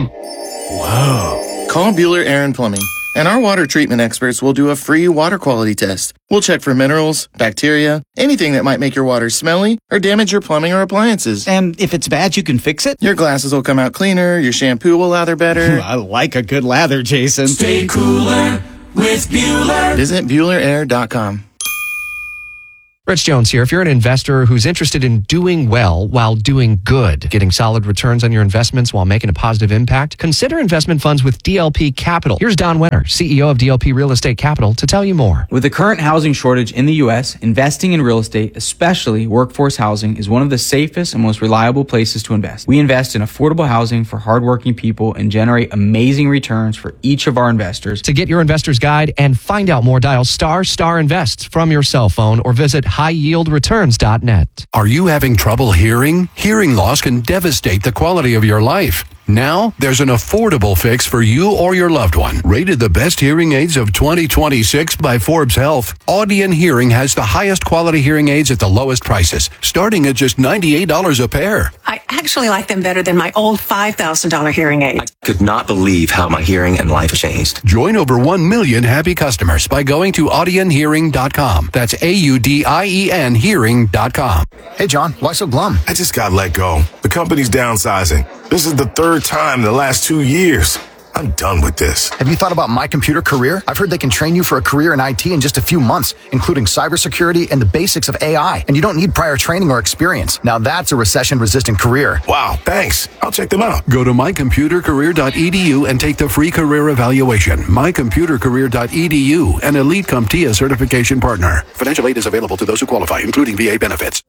Whoa. Call Bueller Air and Plumbing, and our water treatment experts will do a free water quality test. We'll check for minerals, bacteria, anything that might make your water smelly or damage your plumbing or appliances. And if it's bad, you can fix it? Your glasses will come out cleaner, your shampoo will lather better. I like a good lather, Jason. Stay cooler with Bueller. Visit Bueller Air dot com. Rich Jones here. If you're an investor who's interested in doing well while doing good, getting solid returns on your investments while making a positive impact, consider investment funds with D L P Capital. Here's Don Wenner, C E O of D L P Real Estate Capital, to tell you more. With the current housing shortage in the U S, investing in real estate, especially workforce housing, is one of the safest and most reliable places to invest. We invest in affordable housing for hardworking people and generate amazing returns for each of our investors. To get your investor's guide and find out more, dial star star invest from your cell phone or visit high yield returns dot net. Are you having trouble hearing? Hearing loss can devastate the quality of your life. Now, there's an affordable fix for you or your loved one. Rated the best hearing aids of twenty twenty-six by Forbes Health, Audion Hearing has the highest quality hearing aids at the lowest prices, starting at just ninety-eight dollars a pair. I actually like them better than my old five thousand dollars hearing aid. I could not believe how my hearing and life changed. Join over one million happy customers by going to audion hearing dot com. That's A U D I E N hearing dot com. Hey, John, why so glum? I just got let go. The company's downsizing. This is the third time in the last two years. I'm done with this. Have you thought about My Computer Career? I've heard they can train you for a career in I T in just a few months, including cybersecurity and the basics of A I. And you don't need prior training or experience. Now that's a recession-resistant career. Wow, thanks. I'll check them out. Go to my computer career dot e d u and take the free career evaluation. my computer career dot e d u, an elite CompTIA certification partner. Financial aid is available to those who qualify, including V A benefits.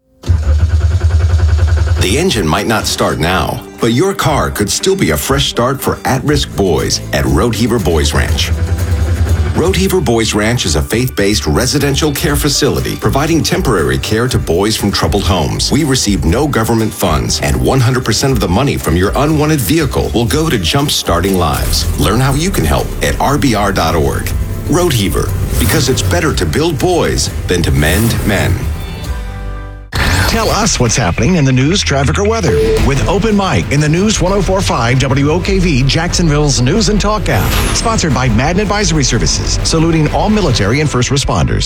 The engine might not start now, but your car could still be a fresh start for at-risk boys at Roadheaver Boys Ranch. Roadheaver Boys Ranch is a faith-based residential care facility providing temporary care to boys from troubled homes. We receive no government funds, and one hundred percent of the money from your unwanted vehicle will go to jump-starting lives. Learn how you can help at r b r dot org. Roadheaver, because it's better to build boys than to mend men. Tell us what's happening in the news, traffic, or weather with Open Mic in the News one oh four point five W O K V, Jacksonville's News and Talk app. Sponsored by Madden Advisory Services, saluting all military and first responders.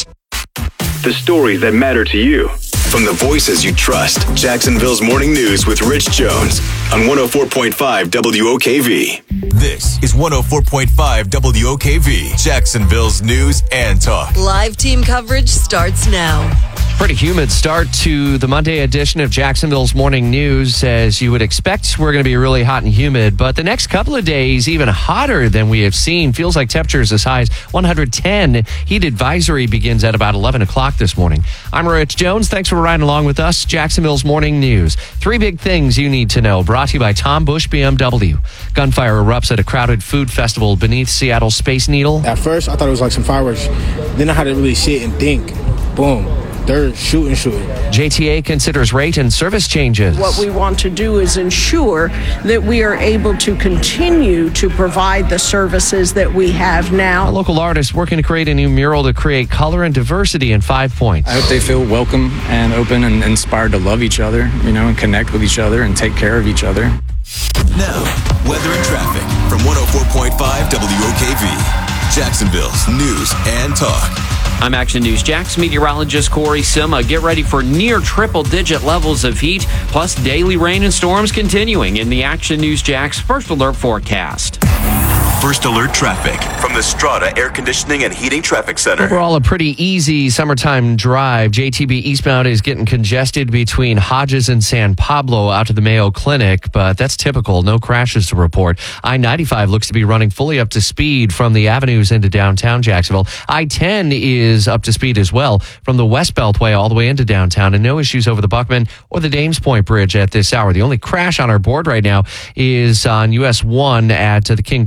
The stories that matter to you. From the voices you trust, Jacksonville's Morning News with Rich Jones on one oh four point five W O K V. This is one oh four point five W O K V, Jacksonville's News and Talk. Live team coverage starts now. Pretty humid start to the Monday edition of Jacksonville's Morning News. As you would expect, we're going to be really hot and humid, but the next couple of days, even hotter than we have seen. Feels like temperatures as high as one hundred ten. Heat advisory begins at about eleven o'clock this morning. I'm Rich Jones. Thanks for riding along with us. Jacksonville's Morning News. Three big things you need to know. Brought to you by Tom Bush B M W. Gunfire erupts at a crowded food festival beneath Seattle Space Needle. At first, I thought it was like some fireworks. Then I had to really sit and think. Boom. They're shooting, shooting. J T A considers rate and service changes. What we want to do is ensure that we are able to continue to provide the services that we have now. A local artist working to create a new mural to create color and diversity in Five Points. I hope they feel welcome and open and inspired to love each other, you know, and connect with each other and take care of each other. Now, weather and traffic from one oh four point five W O K V, Jacksonville's News and Talk. I'm Action News Jax meteorologist Corey Sima. Get ready for near triple-digit levels of heat, plus daily rain and storms continuing in the Action News Jax First Alert forecast. First Alert traffic from the Strata Air Conditioning and Heating Traffic Center. Overall, a pretty easy summertime drive. J T B eastbound is getting congested between Hodges and San Pablo out to the Mayo Clinic, but that's typical. No crashes to report. I ninety-five looks to be running fully up to speed from the avenues into downtown Jacksonville. I ten is up to speed as well from the West Beltway all the way into downtown, and no issues over the Buckman or the Dames Point Bridge at this hour. The only crash on our board right now is on U S one at the King Parkway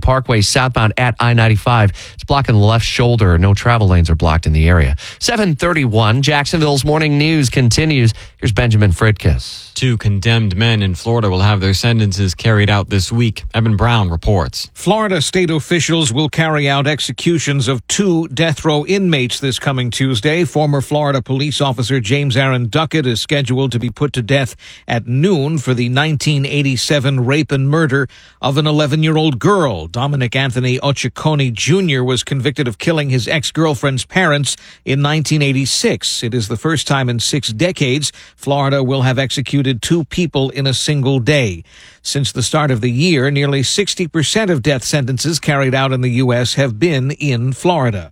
southbound at I ninety-five. It's blocking the left shoulder. No travel lanes are blocked in the area. seven thirty-one, Jacksonville's Morning News continues. Here's Benjamin Fritkiss. Two condemned men in Florida will have their sentences carried out this week. Evan Brown reports. Florida state officials will carry out executions of two death row inmates this coming Tuesday. Former Florida police officer James Aaron Duckett is scheduled to be put to death at noon for the nineteen eighty-seven rape and murder of an eleven-year-old girl. Dominic Anthony Ochiconi Junior was convicted of killing his ex-girlfriend's parents in nineteen eighty-six. It is the first time in six decades Florida will have executed two people in a single day. Since the start of the year, nearly sixty percent of death sentences carried out in the U S have been in Florida.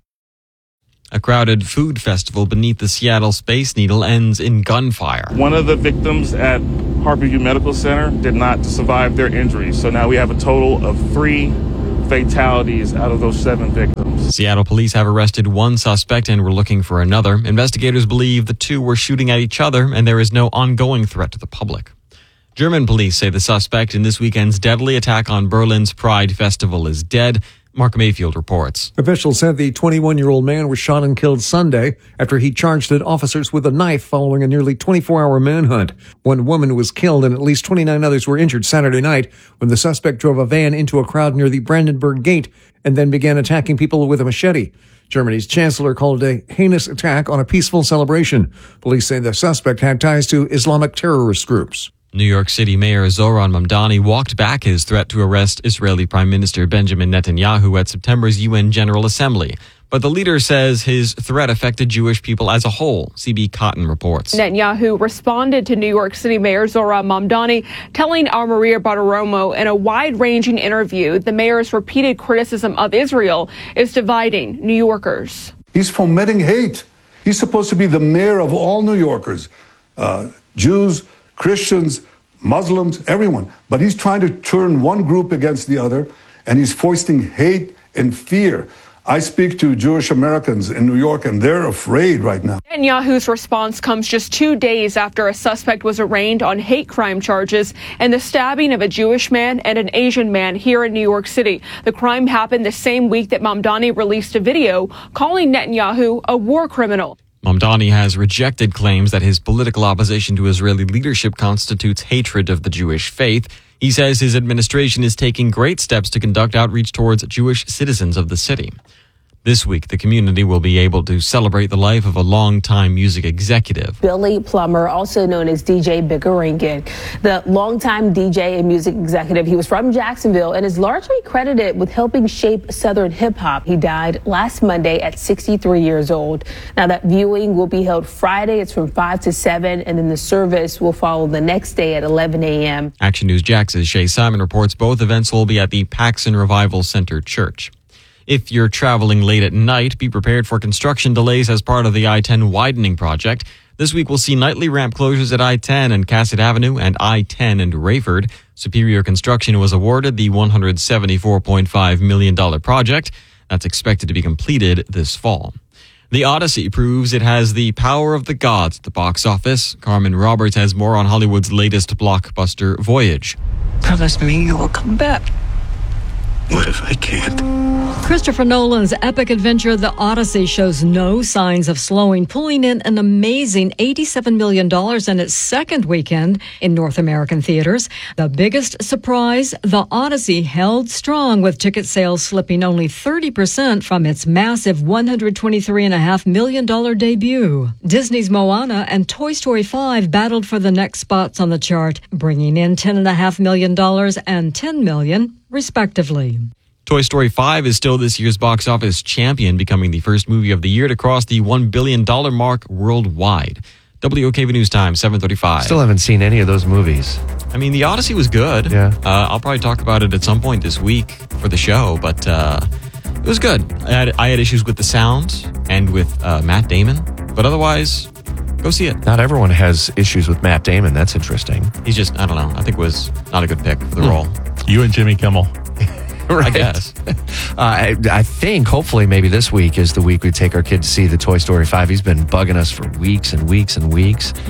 A crowded food festival beneath the Seattle Space Needle ends in gunfire. One of the victims at Harborview Medical Center did not survive their injuries, so now we have a total of three fatalities out of those seven victims. Seattle police have arrested one suspect and were looking for another. Investigators believe the two were shooting at each other and there is no ongoing threat to the public. German police say the suspect in this weekend's deadly attack on Berlin's Pride Festival is dead. Mark Mayfield reports. Officials said the twenty-one-year-old man was shot and killed Sunday after he charged at officers with a knife following a nearly twenty-four hour manhunt. One woman was killed and at least twenty-nine others were injured Saturday night when the suspect drove a van into a crowd near the Brandenburg Gate and then began attacking people with a machete. Germany's chancellor called it a heinous attack on a peaceful celebration. Police say the suspect had ties to Islamic terrorist groups. New York City Mayor Zohran Mamdani walked back his threat to arrest Israeli Prime Minister Benjamin Netanyahu at September's U N General Assembly. But the leader says his threat affected Jewish people as a whole. C B Cotton reports. Netanyahu responded to New York City Mayor Zohran Mamdani, telling our Maria Bartiromo in a wide-ranging interview the mayor's repeated criticism of Israel is dividing New Yorkers. He's fomenting hate. He's supposed to be the mayor of all New Yorkers, uh, Jews, Christians, Muslims, everyone. But he's trying to turn one group against the other, and he's foisting hate and fear. I speak to Jewish Americans in New York, and they're afraid right now. Netanyahu's response comes just two days after a suspect was arraigned on hate crime charges and the stabbing of a Jewish man and an Asian man here in New York City. The crime happened the same week that Mamdani released a video calling Netanyahu a war criminal. Mamdani has rejected claims that his political opposition to Israeli leadership constitutes hatred of the Jewish faith. He says his administration is taking great steps to conduct outreach towards Jewish citizens of the city. This week, the community will be able to celebrate the life of a longtime music executive. Billy Plummer, also known as D J Biggeringin, the longtime D J and music executive. He was from Jacksonville and is largely credited with helping shape Southern hip hop. He died last Monday at sixty-three years old. Now, that viewing will be held Friday. It's from five to seven, and then the service will follow the next day at eleven a.m. Action News Jax's Shay Simon reports both events will be at the Paxson Revival Center Church. If you're traveling late at night, be prepared for construction delays as part of the I ten widening project. This week, we'll see nightly ramp closures at I ten and Cassett Avenue and I ten and Rayford. Superior Construction was awarded the one hundred seventy-four point five million dollars project. That's expected to be completed this fall. The Odyssey proves it has the power of the gods at the box office. Carmen Roberts has more on Hollywood's latest blockbuster, Voyage. Promise me you will come back. What if I can't? Christopher Nolan's epic adventure, The Odyssey, shows no signs of slowing, pulling in an amazing eighty-seven million dollars in its second weekend in North American theaters. The biggest surprise, The Odyssey held strong, with ticket sales slipping only thirty percent from its massive one hundred twenty-three point five million dollars debut. Disney's Moana and Toy Story five battled for the next spots on the chart, bringing in ten point five million dollars and ten million dollars respectively. Toy Story five is still this year's box office champion, becoming the first movie of the year to cross the one billion dollars mark worldwide. W O K V News Time, seven thirty-five. Still haven't seen any of those movies. I mean, The Odyssey was good. Yeah. Uh, I'll probably talk about it at some point this week for the show, but uh, it was good. I had, I had issues with the sound and with uh, Matt Damon, but otherwise, go see it. Not everyone has issues with Matt Damon. That's interesting. He's just, I don't know, I think was not a good pick for the Hmm. role. You and Jimmy Kimmel. Right. I guess. uh, I, I think hopefully maybe this week is the week we take our kid to see the Toy Story five. He's been bugging us for weeks and weeks and weeks. Mm-hmm.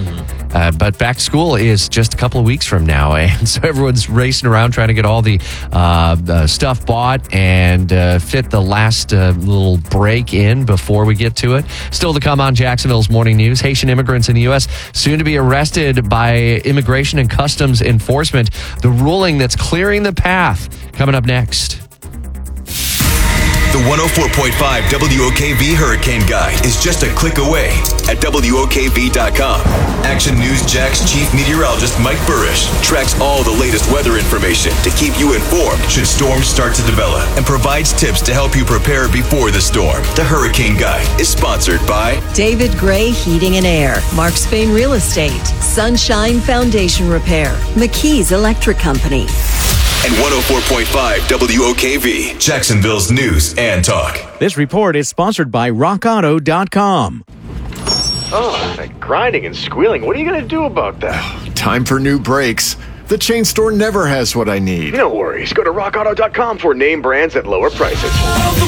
Uh, but back to school is just a couple of weeks from now. And so everyone's racing around trying to get all the uh, uh, stuff bought and uh, fit the last uh, little break in before we get to it. Still to come on Jacksonville's Morning News, Haitian immigrants in the U S soon to be arrested by Immigration and Customs Enforcement. The ruling that's clearing the path coming up next. The one oh four point five W O K V Hurricane Guide is just a click away at W O K V dot com. Action News Jack's chief meteorologist Mike Burrish tracks all the latest weather information to keep you informed should storms start to develop and provides tips to help you prepare before the storm. The Hurricane Guide is sponsored by David Gray Heating and Air, Mark Spain Real Estate, Sunshine Foundation Repair, McKee's Electric Company. and one oh four point five W O K V, Jacksonville's news and talk. This report is sponsored by rock auto dot com. Oh, that grinding and squealing. What are you going to do about that? Time for new brakes. The chain store never has what I need. No worries. Go to rock auto dot com for name brands at lower prices.